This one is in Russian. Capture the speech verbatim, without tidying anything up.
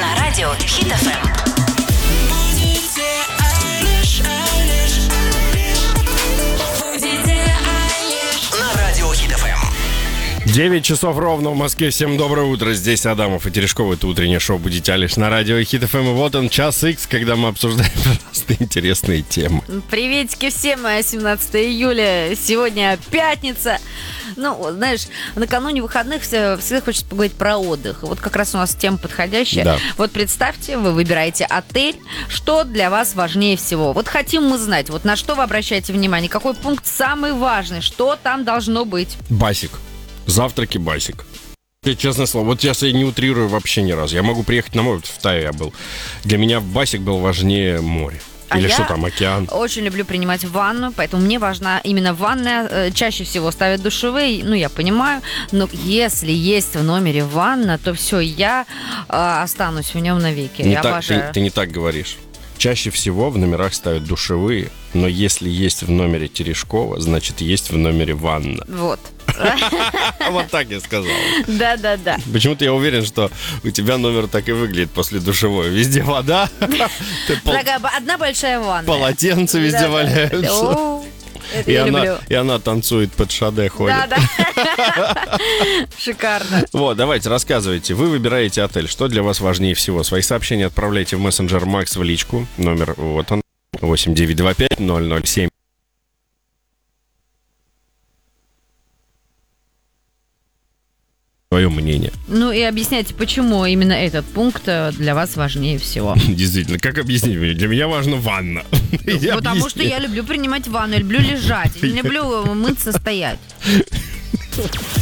на радио Хит эф эм. девять часов ровно в Москве. Всем доброе утро. Здесь Адамов и Терешкова. Это утреннее шоу «Будите Алиш» на радио Хит эф эм. И вот он, час икс, когда мы обсуждаем просто интересные темы. Приветики всем. семнадцатое июля. Сегодня пятница. Ну, знаешь, накануне выходных всегда хочется поговорить про отдых. Вот как раз у нас тема подходящая. Да. Вот представьте, вы выбираете отель. Что для вас важнее всего? Вот хотим мы знать, вот на что вы обращаете внимание? Какой пункт самый важный? Что там должно быть? Басик. Завтраки басик. Честное слово, вот сейчас я не утрирую вообще ни разу. Я могу приехать на море, в Тае я был. Для меня басик был важнее море. Или а что я там, океан. Очень люблю принимать ванну, поэтому мне важна именно ванная. Чаще всего ставят душевые, ну, я понимаю. Но если есть в номере ванна, то все, я э, останусь в нем навеки. Не я так, обожаю. ты, ты не так говоришь. Чаще всего в номерах ставят душевые, но если есть в номере Терешкова, значит, есть в номере ванна. Вот. Вот так я сказал. Да-да-да. Почему-то я уверен, что у тебя номер так и выглядит после душевой. Везде вода. Такая одна большая ванна. Полотенца везде валяются. Это и, я она, люблю. и она танцует под шаде, ходит. Да-да. Шикарно. Вот, давайте, рассказывайте. Вы выбираете отель. Что для вас важнее всего? Свои сообщения отправляйте в мессенджер Макс в личку. Номер вот он. восемь девятьсот двадцать пять ноль ноль семь. Твое мнение. Ну и объясняйте, почему именно этот пункт для вас важнее всего. Действительно, как объяснить? Для меня важна ванна. Ну, потому что я люблю принимать ванну, я люблю лежать, я не люблю мыться, стоять.